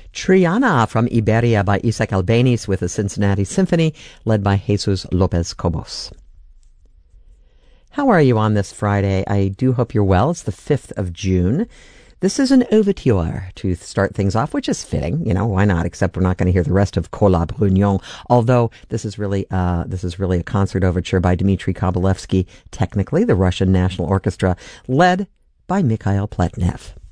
Triana from Iberia by Isaac Albéniz with the Cincinnati Symphony, led by Jesus Lopez Cobos. How are you on this Friday? I do hope you're well. It's the 5th of June. This is an overture to start things off, which is fitting. You know, why not? Except we're not going to hear the rest of Cola Brugnon. Although this is really a concert overture by Dmitry Kobalevsky, technically the Russian National Orchestra, led by Mikhail Pletnev.